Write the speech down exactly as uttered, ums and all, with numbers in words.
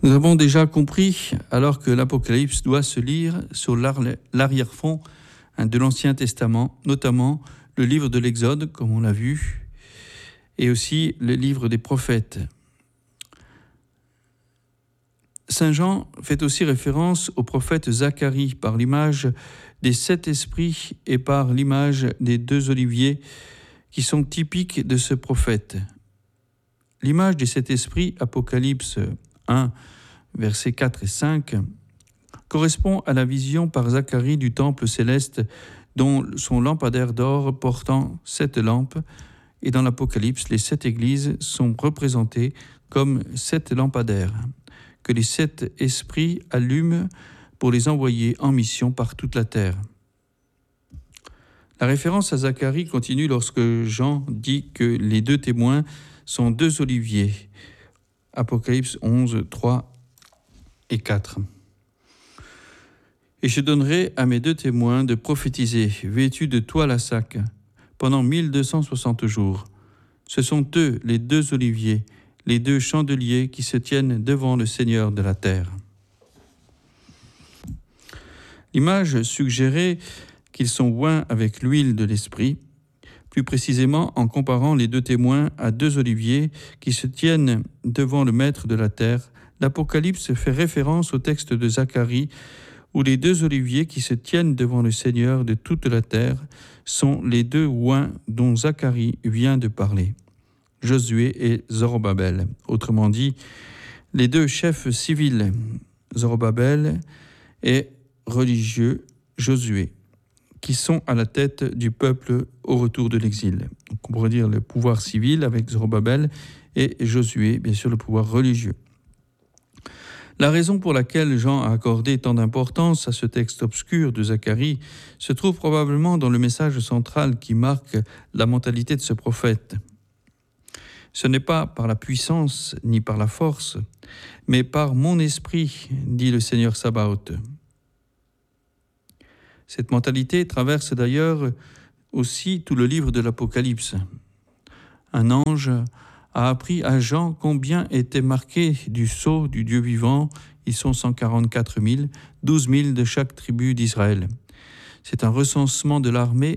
Nous avons déjà compris, alors que l'Apocalypse doit se lire sur l'arrière-fond de l'Ancien Testament, notamment le livre de l'Exode, comme on l'a vu, et aussi le livre des prophètes. Saint Jean fait aussi référence au prophète Zacharie par l'image des sept esprits et par l'image des deux oliviers qui sont typiques de ce prophète. L'image des sept esprits, Apocalypse un, versets quatre et cinq, correspond à la vision par Zacharie du temple céleste dont son lampadaire d'or portant sept lampes, et dans l'Apocalypse, les sept églises sont représentées comme sept lampadaires que les sept esprits allument pour les envoyer en mission par toute la terre. La référence à Zacharie continue lorsque Jean dit que les deux témoins sont deux oliviers. Apocalypse onze, trois et quatre. Et je donnerai à mes deux témoins de prophétiser, vêtus de toile à sac, pendant mille deux cent soixante jours. Ce sont eux, les deux oliviers, les deux chandeliers qui se tiennent devant le Seigneur de la terre. L'image suggérait qu'ils sont oints avec l'huile de l'Esprit, plus précisément en comparant les deux témoins à deux oliviers qui se tiennent devant le Maître de la terre. L'Apocalypse fait référence au texte de Zacharie où les deux oliviers qui se tiennent devant le Seigneur de toute la terre sont les deux oints dont Zacharie vient de parler, Josué et Zorobabel. Autrement dit, les deux chefs civils, Zorobabel et religieux, Josué, qui sont à la tête du peuple au retour de l'exil. Donc on pourrait dire le pouvoir civil avec Zorobabel et Josué, bien sûr le pouvoir religieux. La raison pour laquelle Jean a accordé tant d'importance à ce texte obscur de Zacharie se trouve probablement dans le message central qui marque la mentalité de ce prophète. Ce n'est pas par la puissance ni par la force, mais par mon esprit, dit le Seigneur Sabaoth. Cette mentalité traverse d'ailleurs aussi tout le livre de l'Apocalypse. Un ange a appris à Jean combien était marqué du sceau du Dieu vivant. Ils sont cent quarante-quatre mille, douze mille de chaque tribu d'Israël. C'est un recensement de l'armée